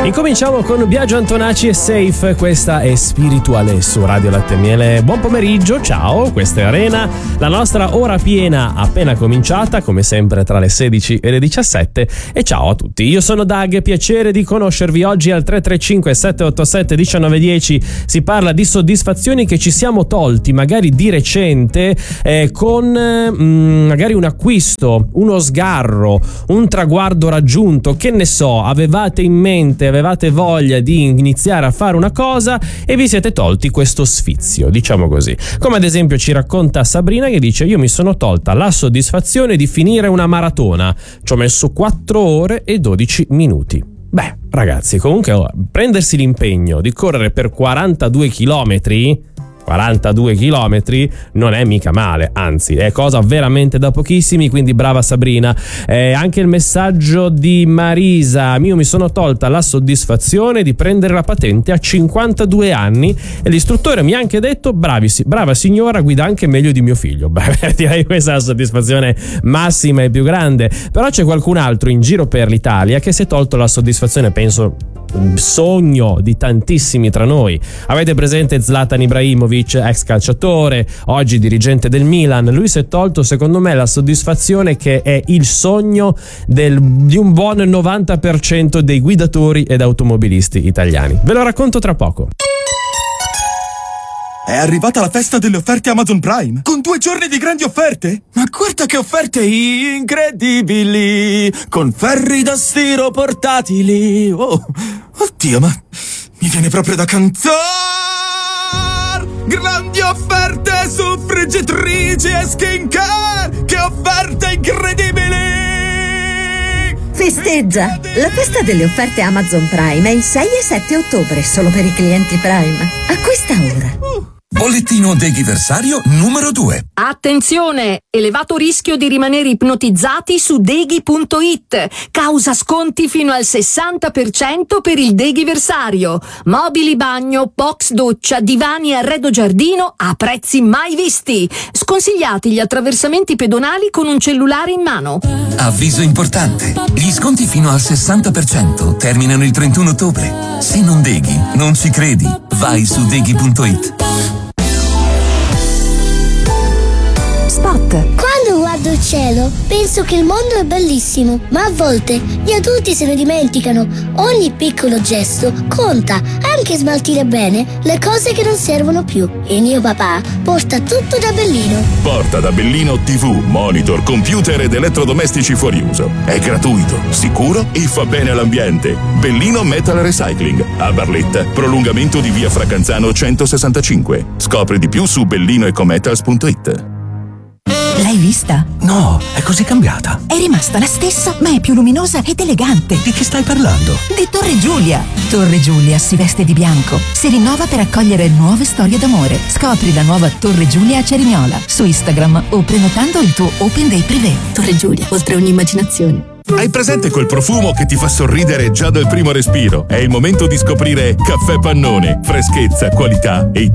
Incominciamo con Biagio Antonacci e Safe, questa è Spirituale su Radio Latte e Miele. Buon pomeriggio, ciao, questa è Arena, la nostra ora piena appena cominciata, come sempre tra le 16 e le 17, e ciao a tutti, io sono Dag, piacere di conoscervi. Oggi al 335 787 1910 si parla di soddisfazioni che ci siamo tolti magari di recente con magari un acquisto, uno sgarro, un traguardo raggiunto, che ne so, avevate in mente, avevate voglia di iniziare a fare una cosa e vi siete tolti questo sfizio, diciamo così. Come ad esempio ci racconta Sabrina, che dice: io mi sono tolta la soddisfazione di finire una maratona, ci ho messo 4 ore e 12 minuti. Beh, ragazzi, comunque prendersi l'impegno di correre per 42 chilometri non è mica male, anzi è cosa veramente da pochissimi, quindi brava Sabrina. Anche il messaggio di Marisa: io mi sono tolta la soddisfazione di prendere la patente a 52 anni e l'istruttore mi ha anche detto: brava signora, guida anche meglio di mio figlio. Beh, direi questa è la soddisfazione massima e più grande. Però c'è qualcun altro in giro per l'Italia che si è tolto la soddisfazione, penso un sogno di tantissimi tra noi. Avete presente Zlatan Ibrahimovic, ex calciatore, oggi dirigente del Milan? Lui si è tolto, secondo me, la soddisfazione che è il sogno di un buon 90% dei guidatori ed automobilisti italiani. Ve lo racconto tra poco. È arrivata la festa delle offerte Amazon Prime, con 2 giorni di grandi offerte. Ma guarda che offerte incredibili, con ferri da stiro portatili. Oh, oddio, ma mi viene proprio da cantare. Grandi offerte su friggitrici e skincare, che offerte incredibili. Festeggia! La festa delle offerte Amazon Prime è il 6 e 7 ottobre, solo per i clienti Prime. Acquista ora. Bollettino Deghiversario numero 2. Attenzione! Elevato rischio di rimanere ipnotizzati su Deghi.it. Causa sconti fino al 60% per il Deghiversario. Mobili bagno, box doccia, divani e arredo giardino a prezzi mai visti. Sconsigliati gli attraversamenti pedonali con un cellulare in mano. Avviso importante. Gli sconti fino al 60% terminano il 31 ottobre. Se non Deghi, non ci credi. Vai su Deghi.it. Spot. Quando guardo il cielo penso che il mondo è bellissimo, ma a volte gli adulti se ne dimenticano. Ogni piccolo gesto conta, anche smaltire bene le cose che non servono più. E mio papà porta tutto da Bellino. Porta da Bellino TV, monitor, computer ed elettrodomestici fuori uso. È gratuito, sicuro e fa bene all'ambiente. Bellino Metal Recycling, a Barletta, prolungamento di via Fracanzano 165. Scopri di più su bellinoecometals.it. L'hai vista? No, è così cambiata. È rimasta la stessa, ma è più luminosa ed elegante. Di che stai parlando? Di Torre Giulia. Torre Giulia si veste di bianco. Si rinnova per accogliere nuove storie d'amore. Scopri la nuova Torre Giulia a Cerignola su Instagram o prenotando il tuo Open Day Privé. Torre Giulia, oltre ogni immaginazione. Hai presente quel profumo che ti fa sorridere già dal primo respiro? È il momento di scoprire Caffè Pannone. Freschezza, qualità e